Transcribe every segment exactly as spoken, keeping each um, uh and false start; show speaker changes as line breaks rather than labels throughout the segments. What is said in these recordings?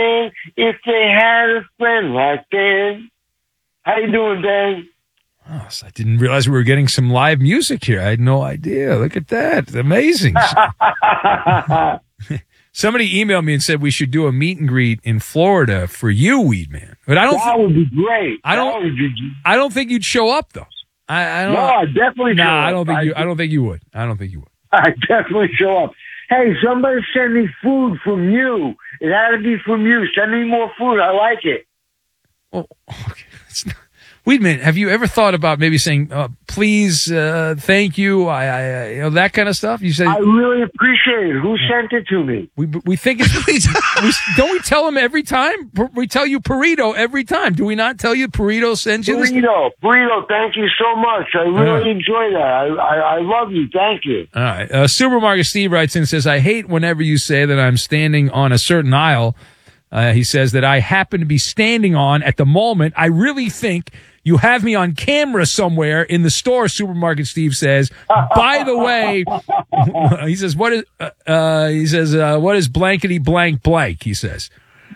if they had a friend like Ben. How you doing, Ben?
Oh, so I didn't realize we were getting some live music here. I had no idea. Look at that. It's amazing. Somebody emailed me and said we should do a meet and greet in Florida for you, Weed Man. But I don't.
That would be great.
I don't.
That would be...
I don't think you'd show up though. I, I don't.
No, I definitely.
No,
show
I don't
up.
think
I,
you. I don't think you would. I don't think you would.
I definitely show up. Hey, somebody send me food from you. It had to be from you. Send me more food. I like it.
Well, okay. It's not, Weedman, have you ever thought about maybe saying, uh, please, uh, thank you, I, I, you know, that kind of stuff? You say,
I really appreciate it. Who sent it to me?
We we think it's, we, don't we tell him every time? We tell you Burrito every time. Do we not tell you Burrito sends you this?
Burrito, Burrito, thank you so much. I really uh, enjoy that. I, I, I love you. Thank you.
All right. Uh, Supermarket Steve writes in and says, I hate whenever you say that I'm standing on a certain aisle. Uh, he says that I happen to be standing on at the moment. I really think you have me on camera somewhere in the store, Supermarket Steve says. By the way, he says, what is, uh, uh, he says, uh, what is blankety blank blank, he says.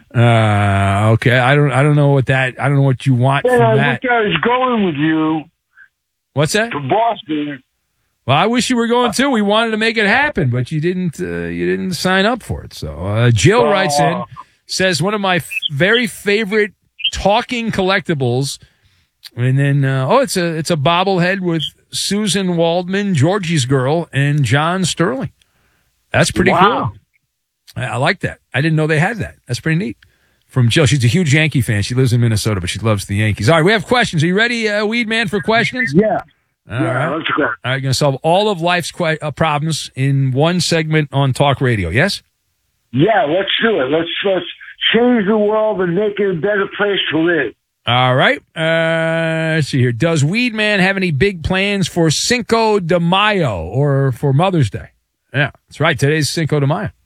Uh, okay. I don't, I don't know what that, I don't know what you want
yeah,
from that.
I was going with you.
What's that?
To Boston.
Well, I wish you were going too. We wanted to make it happen, but you didn't, uh, you didn't sign up for it. So, uh, Jill writes in, says one of my f- very favorite talking collectibles. And then, uh, oh, it's a it's a bobblehead with Susan Waldman, Georgie's girl, and John Sterling. That's pretty
wow.
cool. I, I like that. I didn't know they had that. That's pretty neat. From Jill. She's a huge Yankee fan. She lives in Minnesota, but she loves the Yankees. All right, we have questions. Are you ready, uh, Weed Man, for questions?
Yeah.
All
yeah,
right.
let's go.
All right, going to solve all of life's que- uh, problems in one segment on talk radio, yes?
Yeah, let's do it. Let's, let's change the world and make it a better place to live.
All right. Uh, let's see here. Does Weed Man have any big plans for Cinco de Mayo or for Mother's Day? Yeah, that's right. Today's Cinco de Mayo.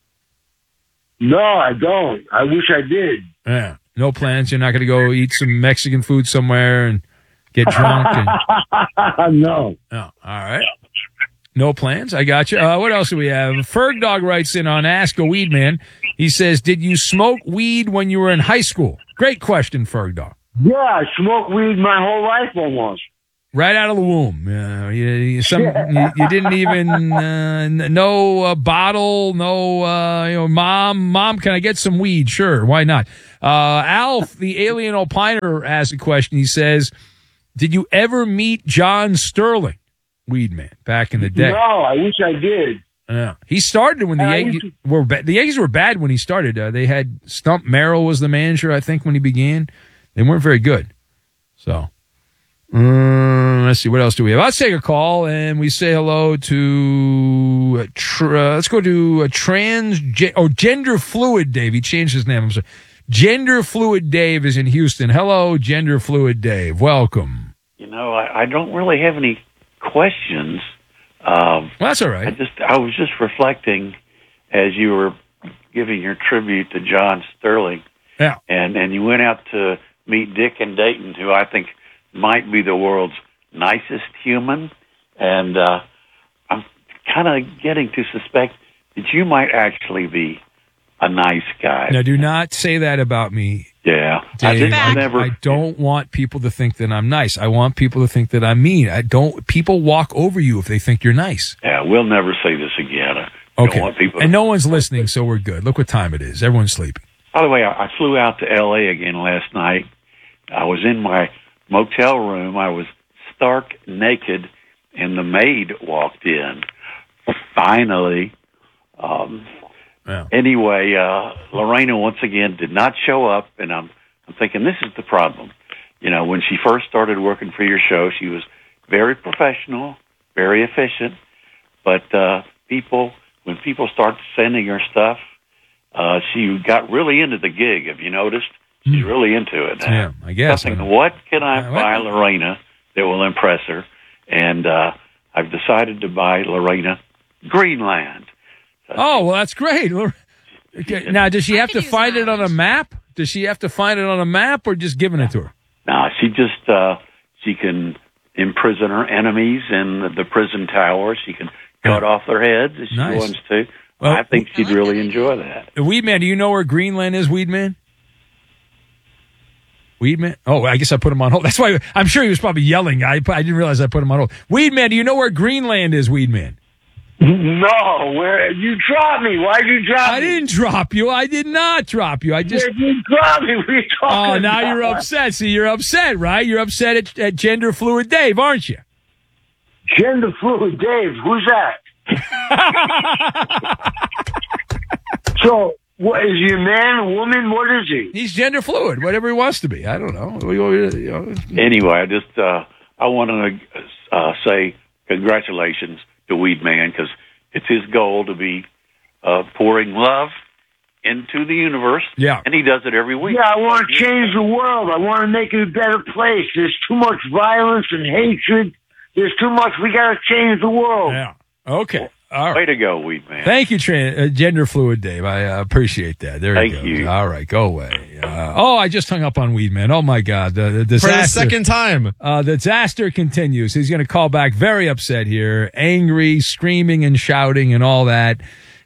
No, I don't. I wish I did.
Yeah. No plans. You're not going to go eat some Mexican food somewhere and get drunk?
And... no.
Oh, all right. No plans. I got you. Uh, what else do we have? Ferg Dog writes in on Ask a Weed Man. He says, did you smoke weed when you were in high school? Great question, Ferg Dog.
Yeah, I smoked weed my whole life almost.
Right out of the womb. Uh, you, you, some, you, you didn't even, uh, no uh, bottle, no, uh, you know, mom, mom, can I get some weed? Sure, why not? Uh, Alf, the alien opiner, asked a question. He says, did you ever meet John Sterling, Weed Man, back in the day?
No, I wish I did.
Yeah, he started when the
uh,
Yankees were bad. The Yankees were bad when he started. Uh, they had Stump Merrill was the manager, I think, when he began. They weren't very good. So, um, let's see. What else do we have? Let's take a call, and we say hello to, uh, tr- uh, let's go to a trans, oh, Gender Fluid Dave. He changed his name. I'm sorry. Gender Fluid Dave is in Houston. Hello, Gender Fluid Dave. Welcome.
You know, I, I don't really have any questions. Um,
well, that's all right.
I just, I was just reflecting as you were giving your tribute to John Sterling.
Yeah.
And, and you went out to meet Dick and Dayton, who I think might be the world's nicest human. And, uh, I'm kind of getting to suspect that you might actually be a nice guy.
Now, do not say that about me.
Yeah.
Dave,
I,
I,
never,
I don't want people to think that I'm nice. I want people to think that I'm mean. I don't. People walk over you if they think you're nice.
Yeah, we'll never say this again. I
okay.
Don't want people
and
to,
no one's listening, so we're good. Look what time it is. Everyone's sleeping.
By the way, I, I flew out to L A again last night. I was in my motel room. I was stark naked, and the maid walked in. Finally. Um,
Yeah.
Anyway, uh, Lorena once again did not show up, and I'm, I'm thinking this is the problem. You know, when she first started working for your show, she was very professional, very efficient, but uh, people, when people start sending her stuff, uh, she got really into the gig. Have you noticed? She's
mm.
really into it.
Yeah, I guess.
Thinking, what can I
uh,
buy Lorena that will impress her? And uh, I've decided to buy Lorena Greenland.
Oh, well, that's great. Okay. Now, does she have to find it on a map? Does she have to find it on a map or just giving it to her?
No, she just, uh, she can imprison her enemies in the, the prison tower. She can cut yeah. off their heads if she
nice.
wants to.
Well,
I think she'd really enjoy that.
Weedman, do you know where Greenland is, Weedman? Weedman? Oh, I guess I put him on hold. That's why I'm sure he was probably yelling. I, I didn't realize I put him on hold. Weedman, do you know where Greenland is, Weedman?
No, where you dropped me? Why'd you drop
I
me?
didn't drop you. I did not drop you. I just.
Where'd you dropped me? What are you talking
Oh, now
about?
you're upset. See, you're upset, right? You're upset at, at Gender Fluid Dave, aren't you?
Gender fluid Dave. Who's that? So, what is he, a man, a woman? What is he?
He's gender fluid, whatever he wants to be. I don't know. You know.
Anyway, I just uh, I want to uh, say congratulations to Weedman, because it's his goal to be uh, pouring love into the universe.
Yeah.
And he does it every week.
Yeah, I want to change the world. I want to make it a better place. There's too much violence and hatred. There's too much. We got to change the world.
Yeah. Okay. All right.
Way to go, Weedman.
Thank you, tra- uh, Gender Fluid Dave. I uh, appreciate that. There
Thank
you go.
you.
All right, go away. Uh, oh, I just hung up on Weedman. Oh, my God. The, the disaster.
For the second time.
Uh, the disaster continues. He's going to call back very upset here, angry, screaming and shouting and all that.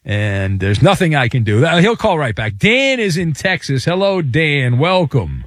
And there's nothing I can do. Uh, He'll call right back. Dan is in Texas. Hello, Dan. Welcome.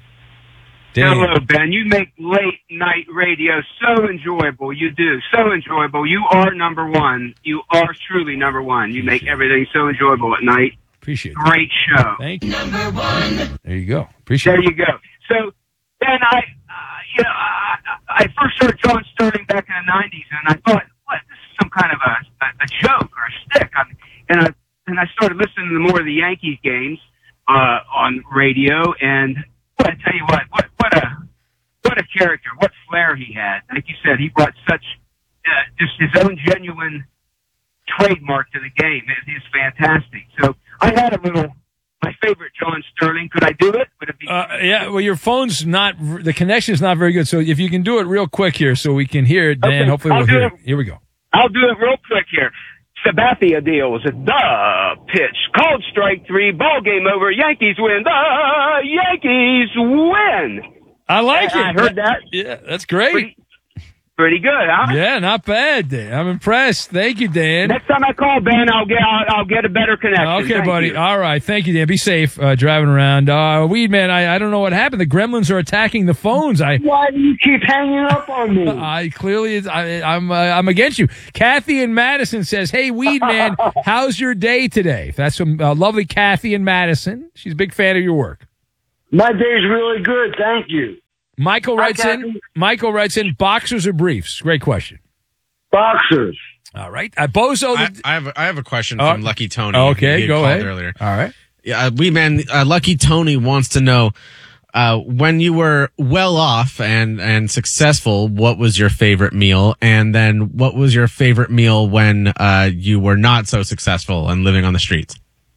Dan.
Hello, Ben. You make late night radio so enjoyable. You do. So enjoyable. You are number one. You are truly number one. You make everything so enjoyable at night.
Appreciate it.
Great show.
Thank you. Number one. There you go. Appreciate
There
it.
you go. So, Ben, I, uh, you know, I, I first heard John Sterling back in the nineties, and I thought, what, this is some kind of a, a, a joke or a stick. I, and I and I started listening to more of the Yankees games uh, on radio, and I tell you what, what, what a what a character, what flair he had. Like you said, he brought such uh, just his own genuine trademark to the game. It is fantastic. So I had a little. My favorite John Sterling. Could I do it? Would it be?
Uh, yeah, well, your phone's not, the connection is not very good. So if you can do it real quick here so we can hear it, Dan,
Okay,
hopefully
I'll
we'll
do
hear
it.
it. Here we go.
I'll do it real quick here. Sabathia deals. The pitch. Called strike three. Ball game over. Yankees win. The Yankees win.
I like
I
it.
heard that.
Yeah, that's great.
Pretty, pretty good, huh?
Yeah, not bad, Dan. I'm impressed. Thank you, Dan.
Next time I call Ben, I'll get I'll, I'll get a better connection.
Okay,
Thank
buddy.
you.
All right. Thank you, Dan. Be safe uh, driving around. Uh, Weedman, I, I don't know what happened. The gremlins are attacking the phones. I
Why do you keep hanging up on me?
I clearly, I, I'm uh, I'm against you. Kathy in Madison says, "Hey, Weedman, how's your day today?" That's from uh, lovely Kathy in Madison. She's a big fan of your work.
My day's really good. Thank you.
Michael
Hi,
writes in.
Kathy.
Michael writes in. Boxers or briefs? Great question.
Boxers.
All right, uh, Bozo.
I,
The,
I have I have a question
Oh,
from Lucky Tony.
okay,
He had
go
called
ahead.
Earlier.
All right.
Yeah, uh, we man, uh, Lucky Tony wants to know uh, when you were well off and and successful, what was your favorite meal, and then what was your favorite meal when uh, you were not so successful and living on the streets?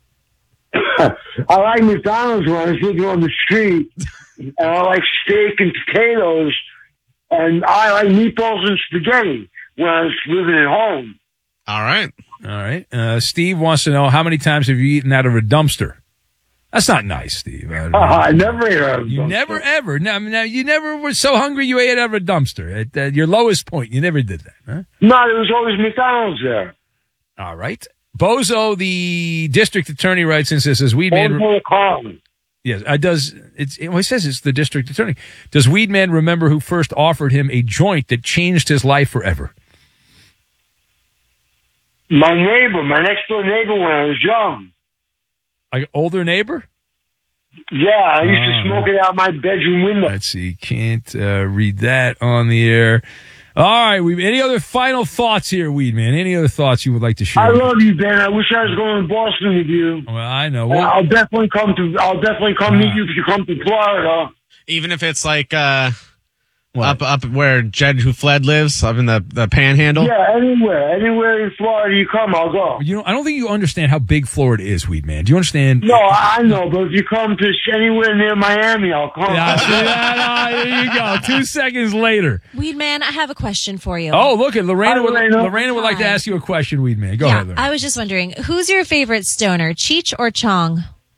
I like McDonald's when I was living on the street, and I like steak and potatoes, and I like meatballs and spaghetti when I was living at home.
All right.
All right. Uh, Steve wants to know how many times have you eaten out of a dumpster? That's not nice, Steve. I don't
Uh,
know.
I never ate out of
You
dumpster.
never ever. Now, now you never were so hungry you ate out of a dumpster at uh, your lowest point. You never did that, huh?
No, there was always McDonald's there.
All right. Bozo, the district attorney, writes in and says, "Weedman."
Over the column.
Yes, uh, does it's? Well, he says it's the district attorney. Does Weedman remember who first offered him a joint that changed his life forever?
My neighbor, my next door neighbor when I was young.
Like older neighbor?
Yeah, I used
Oh.
to smoke it out my bedroom window.
Let's see. Can't uh, read that on the air. All right. We, any other final thoughts here, Weedman? Any other thoughts you would like to share?
I love you, Ben. I wish I was going to Boston with you.
Well, I know.
Uh,
Well,
I'll definitely come to. I'll definitely come
Ah.
meet you if you come to Florida.
Even if it's like uh,
What?
up up where Jed Who Fled lives, up in the, the Panhandle.
Yeah, anywhere, anywhere in Florida you come, I'll go.
you know, I don't think you understand how big Florida is, Weedman. Do you understand?
No, I know, but if you come to anywhere near Miami, I'll come.
Yeah, see, yeah, no, there you go. Two seconds later.
Weedman, I have a question for you.
Oh, look at Lorena.
Hi,
Would,
Lorena.
Lorena would like to
Hi.
ask you a question, Weedman. Go
yeah,
ahead, Lorena.
I was just wondering, who's your favorite stoner, Cheech or Chong?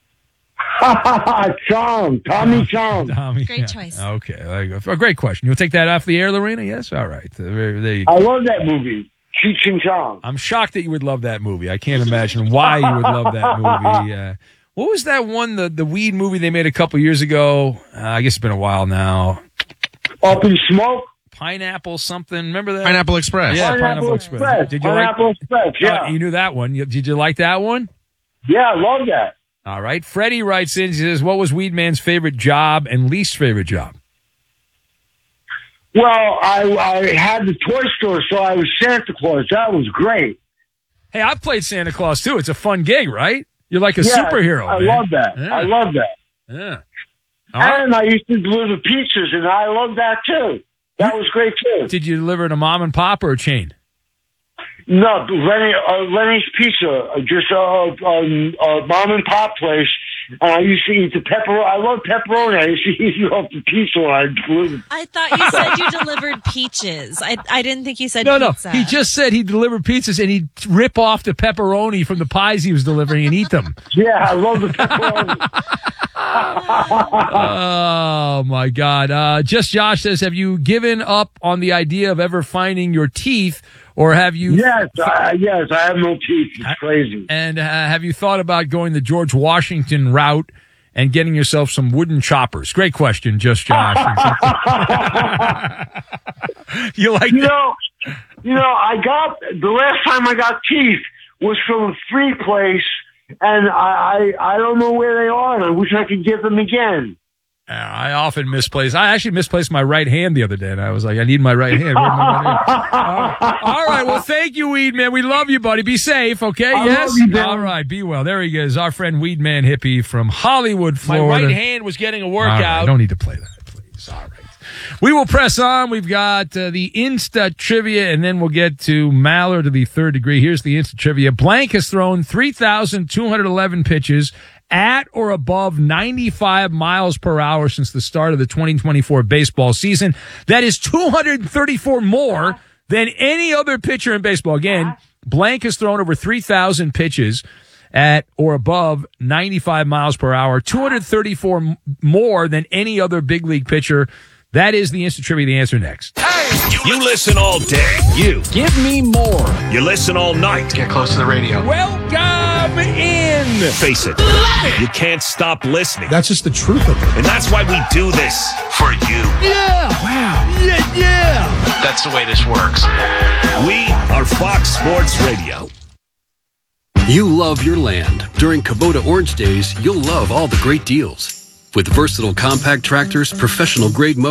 Chong, Tommy Chong.
Tommy,
Great
yeah.
choice.
Okay, there you go. A great question. You'll take that off the air, Lorena? Yes? All right. Uh, There, there you go.
I love that movie. Cheech and Chong.
I'm shocked that you would love that movie. I can't imagine why you would love that movie. Uh, what was that one, the, the weed movie they made a couple years ago? Uh, I guess it's been a while now.
Up in Smoke?
Pineapple something. Remember that?
Pineapple Express.
Yeah,
Pineapple,
Pineapple
Express.
Express. Did you
Pineapple
like,
Express, yeah.
Uh, you knew that one. Did you like that one?
Yeah, I love that.
All right. Freddie writes in, he says, what was Weed Man's favorite job and least favorite job?
Well, I, I had the toy store, so I was Santa Claus. That was great.
Hey, I've played Santa Claus, too. It's a fun gig, right? You're like a
yeah,
superhero,
I
man.
love that.
Yeah.
I love that.
Yeah. All right.
And I used to deliver pizzas, and I love that, too. That was great, too.
Did you deliver to mom and pop or a chain?
No, Lenny, uh, Lenny's Pizza, uh, just a uh, um, uh, mom and pop place. And I used to eat the pepperoni. I love pepperoni. I used to eat it off the pizza when I delivered.
I thought you said you delivered peaches. I I didn't think you said
No,
pizza.
no. He just said he delivered pizzas and he'd rip off the pepperoni from the pies he was delivering and eat them.
Yeah, I love the pepperoni.
Oh, my God. Uh, Just Josh says, have you given up on the idea of ever finding your teeth, or have you...
Yes, I, yes, I have no teeth. It's crazy.
And uh, have you thought about going the George Washington route and getting yourself some wooden choppers? Great question, Just Josh. You like
You
that?
know, you know, I got, the last time I got teeth was from a free place, and I, I, I don't know where they are, and I wish I could get them again.
Uh, I often misplace. I actually misplaced my right hand the other day, and I was like, I need my right hand. Where's my right hand? Uh, all right. Well, thank you, Weed Man. We love you, buddy. Be safe, okay?
I
yes?
love you, Ben.
All right. Be well. There he is, our friend Weed Man Hippie from Hollywood,
My
Florida.
right hand was getting a
All
workout.
right, I don't need to play that, please. All right. We will press on. We've got uh, the Insta Trivia, and then we'll get to Maller to the third degree. Here's the Insta Trivia. Blank has thrown three thousand two hundred eleven pitches at or above ninety-five miles per hour since the start of the twenty twenty-four baseball season. That is two hundred thirty-four more than any other pitcher in baseball. Again, Blank has thrown over three thousand pitches at or above ninety-five miles per hour, two hundred thirty-four m- more than any other big league pitcher. That is the Instant Trivia. The answer next.
You listen all day. You.
Give me more.
You listen all night.
Get close to the radio.
Welcome in.
Face it. You can't stop listening.
That's just the truth of it.
And that's why we do this. For you.
Yeah. Wow. Yeah, yeah. That's the way this works.
We are Fox Sports Radio.
You love your land. During Kubota Orange Days, you'll love all the great deals. With versatile compact tractors, professional grade mowers,